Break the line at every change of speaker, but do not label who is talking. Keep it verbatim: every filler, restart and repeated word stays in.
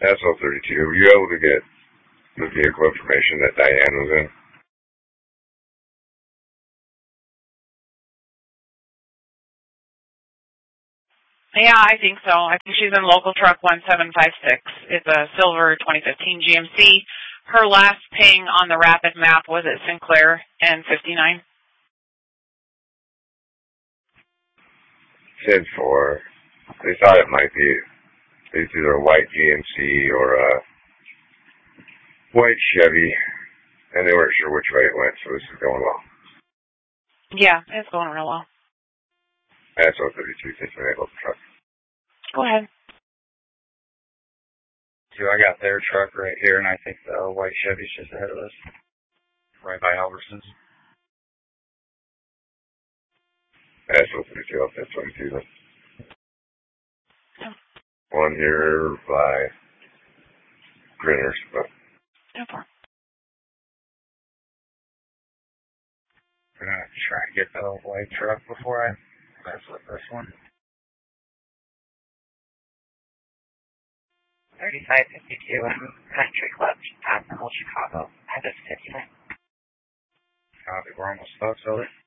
S L thirty-two, were you able to get the vehicle information that Diane was in?
Yeah, I think so. I think she's in local truck one seven five six. It's a silver twenty fifteen G M C. Her last ping on the rapid map was at Sinclair and fifty-nine.
Said four. They thought it might be it's either a white G M C or a white Chevy, and they weren't sure which way it went, so this is going well.
Yeah, it's going real well.
S L thirty-two, takes my local truck.
Go ahead.
So I got their truck right here, and I think the white Chevy's just ahead of us, right by Albertsons.
S L thirty-two, I'll say twenty-two then.
Yeah.
One here by Grinners, but...
No problem.
I'm going to try and get the white truck before I mess with this one.
thirty-five fifty-two, um, Country Club, Admiral, Chicago, headed fifty-nine.
Copy, we're almost folks over.